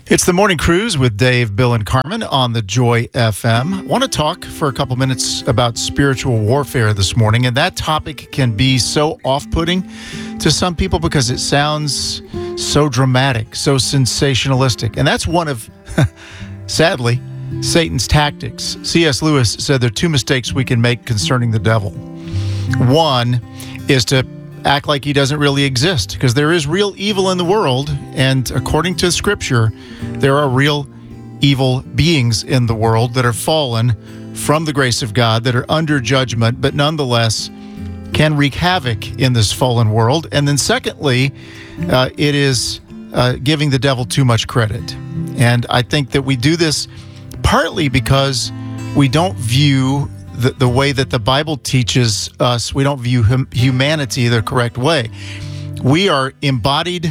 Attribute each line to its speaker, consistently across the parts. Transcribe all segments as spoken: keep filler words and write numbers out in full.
Speaker 1: It's the Morning Cruise with Dave, Bill, and Carmen on the Joy F M. I want to talk for a couple minutes about spiritual warfare this morning, and that topic can be so off-putting to some people because it sounds so dramatic, so sensationalistic. And that's one of, sadly, Satan's tactics. C S Lewis said there are two mistakes we can make concerning the devil. One is to act like he doesn't really exist, because there is real evil in the world, and according to Scripture, there are real evil beings in the world that are fallen from the grace of God, that are under judgment, but nonetheless can wreak havoc in this fallen world. And then secondly, uh, it is uh, giving the devil too much credit. And I think that we do this partly because we don't view The, the way that the Bible teaches us, we don't view hum, humanity the correct way. We are embodied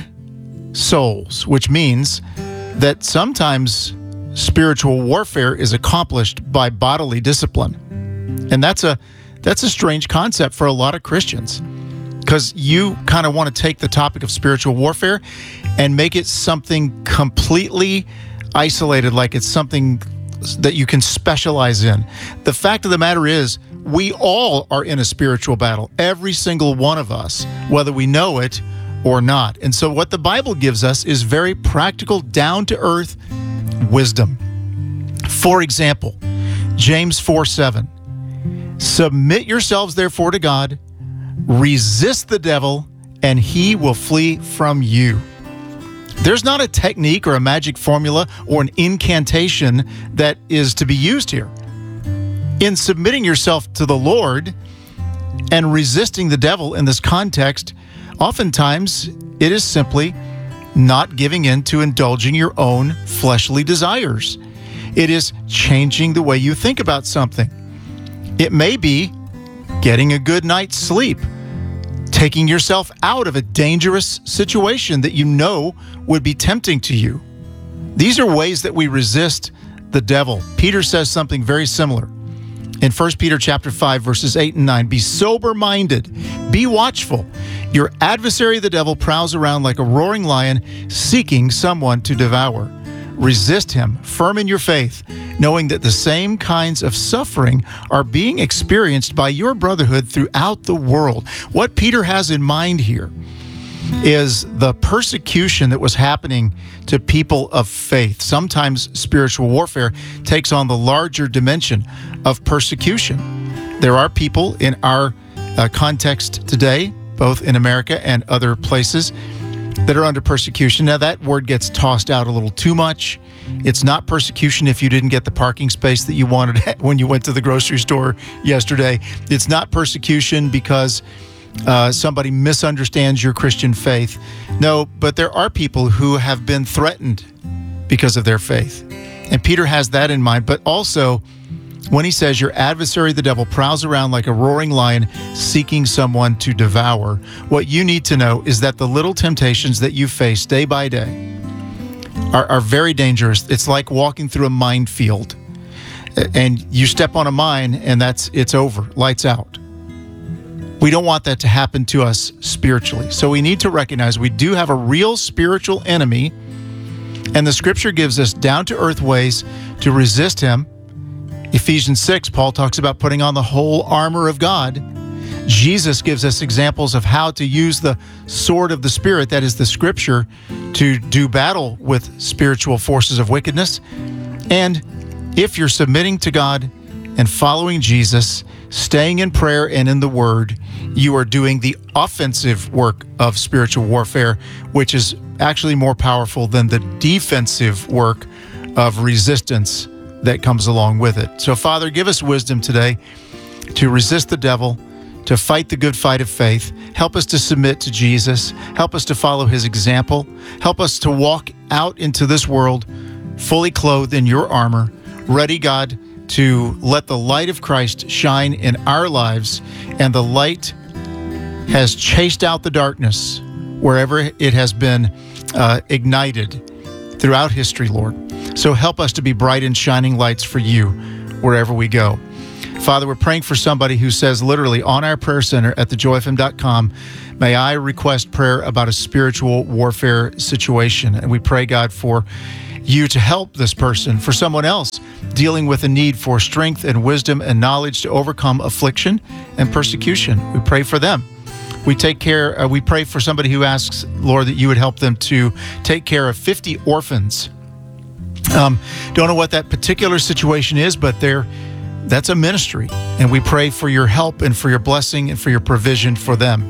Speaker 1: souls, which means that sometimes spiritual warfare is accomplished by bodily discipline. And that's a that's a strange concept for a lot of Christians, because you kind of want to take the topic of spiritual warfare and make it something completely isolated, like it's something that you can specialize in. The fact of the matter is, we all are in a spiritual battle, every single one of us, whether we know it or not. And so what the Bible gives us is very practical, down-to-earth wisdom. For example, James four seven, submit yourselves therefore to God, resist the devil, and he will flee from you. There's not a technique or a magic formula or an incantation that is to be used here. In submitting yourself to the Lord and resisting the devil in this context, oftentimes it is simply not giving in to indulging your own fleshly desires. It is changing the way you think about something. It may be getting a good night's sleep, taking yourself out of a dangerous situation that you know would be tempting to you. These are ways that we resist the devil. Peter says something very similar in First Peter chapter five, verses eight and nine. Be sober-minded, be watchful. Your adversary, the devil, prowls around like a roaring lion, seeking someone to devour. Resist him, firm in your faith, knowing that the same kinds of suffering are being experienced by your brotherhood throughout the world. What Peter has in mind here is the persecution that was happening to people of faith. Sometimes spiritual warfare takes on the larger dimension of persecution. There are people in our uh, context today, both in America and other places, that are under persecution. Now, that word gets tossed out a little too much. It's not persecution if you didn't get the parking space that you wanted when you went to the grocery store yesterday. It's not persecution because uh, somebody misunderstands your Christian faith. No, but there are people who have been threatened because of their faith. And Peter has that in mind, but also when he says your adversary, the devil, prowls around like a roaring lion seeking someone to devour, what you need to know is that the little temptations that you face day by day are, are very dangerous. It's like walking through a minefield, and you step on a mine and that's it's over, lights out. We don't want that to happen to us spiritually. So we need to recognize we do have a real spiritual enemy, and the Scripture gives us down-to-earth ways to resist him. Ephesians six, Paul talks about putting on the whole armor of God. Jesus gives us examples of how to use the sword of the Spirit, that is the Scripture, to do battle with spiritual forces of wickedness. And if you're submitting to God and following Jesus, staying in prayer and in the Word, you are doing the offensive work of spiritual warfare, which is actually more powerful than the defensive work of resistance that comes along with it. So, Father, give us wisdom today to resist the devil, to fight the good fight of faith. Help us to submit to Jesus. Help us to follow his example. Help us to walk out into this world fully clothed in your armor, ready, God, to let the light of Christ shine in our lives. And the light has chased out the darkness wherever it has been uh, ignited throughout history, Lord. So help us to be bright and shining lights for you wherever we go. Father, we're praying for somebody who says literally on our prayer center at the joy f m dot com, may I request prayer about a spiritual warfare situation. And we pray, God, for you to help this person, for someone else dealing with a need for strength and wisdom and knowledge to overcome affliction and persecution. We pray for them. We take care, uh, we pray for somebody who asks, Lord, that you would help them to take care of fifty orphans. Um, don't know what that particular situation is, but they're, that's a ministry. And we pray for your help and for your blessing and for your provision for them.